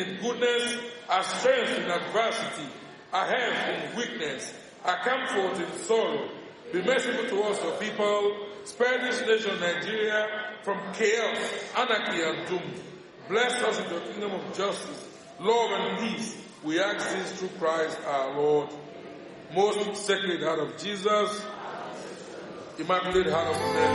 in goodness, our strength in adversity, our health in weakness, our comfort in sorrow. Be merciful to us, your people. Spare this nation, Nigeria, from chaos, anarchy, and doom. Bless us with your kingdom of justice, love, and peace. We ask this through Christ our Lord. Most Sacred Heart of Jesus, Immaculate Heart of Mary.